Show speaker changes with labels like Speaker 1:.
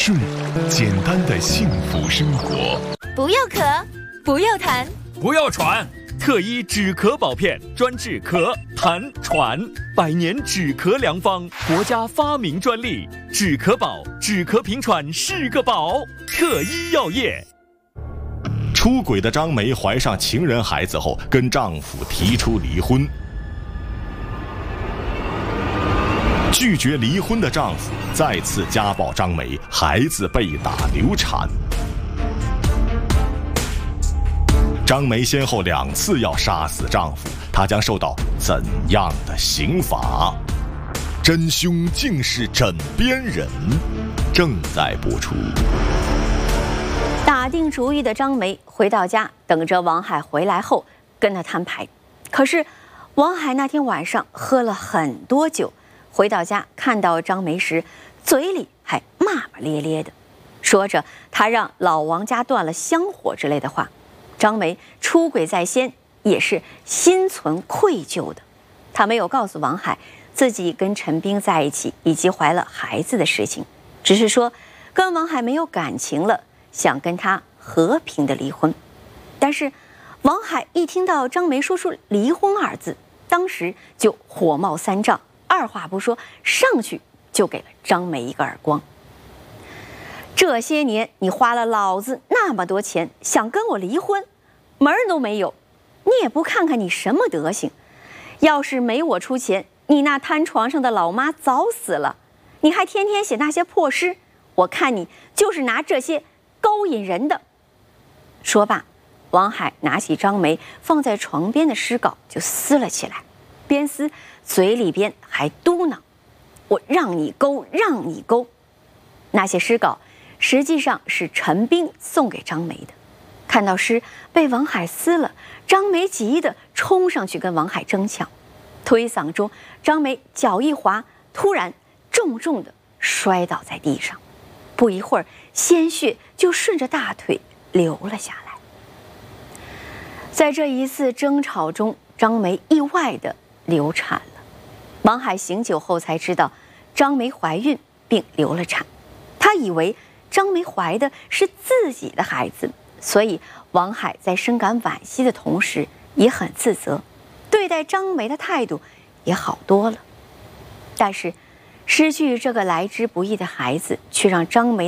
Speaker 1: 顺，简单的幸福生活。
Speaker 2: 不要咳，不要痰，
Speaker 3: 不要喘。特医止咳宝片，专治咳、痰、喘，100年止咳良方，国家发明专利。止咳宝，止咳平喘是个宝。特医药业。
Speaker 4: 出轨的张梅怀上情人孩子后，跟丈夫提出离婚。拒绝离婚的丈夫再次家暴张梅，孩子被打流产。张梅先后2次要杀死丈夫，她将受到怎样的刑罚？真凶竟是枕边人，正在播出。
Speaker 2: 打定主意的张梅回到家，等着王海回来后跟他摊牌。可是王海那天晚上喝了很多酒，回到家看到张梅时，嘴里还骂骂咧咧的，说着他让老王家断了香火之类的话。张梅出轨在先，也是心存愧疚的。她没有告诉王海自己跟陈斌在一起以及怀了孩子的事情，只是说跟王海没有感情了，想跟他和平的离婚。但是王海一听到张梅说出离婚2字，当时就火冒3丈，二话不说上去就给了张梅一个耳光。这些年你花了老子那么多钱，想跟我离婚，门儿都没有，你也不看看你什么德行。要是没我出钱，你那瘫床上的老妈早死了，你还天天写那些破诗，我看你就是拿这些勾引人的。说罢，王海拿起张梅放在床边的诗稿就撕了起来，边撕嘴里边还嘟囔：我让你勾，让你勾。那些诗稿实际上是陈斌送给张梅的。看到诗被王海撕了，张梅急得冲上去跟王海争抢，推搡中，张梅脚一滑，突然重重地摔倒在地上，不一会儿，鲜血就顺着大腿流了下来。在这一次争吵中，张梅意外地流产了。王海醒酒后才知道张梅怀孕并流了产，他以为张梅怀的是自己的孩子，所以王海在深感惋惜的同时也很自责，对待张梅的态度也好多了。但是失去这个来之不易的孩子，却让张梅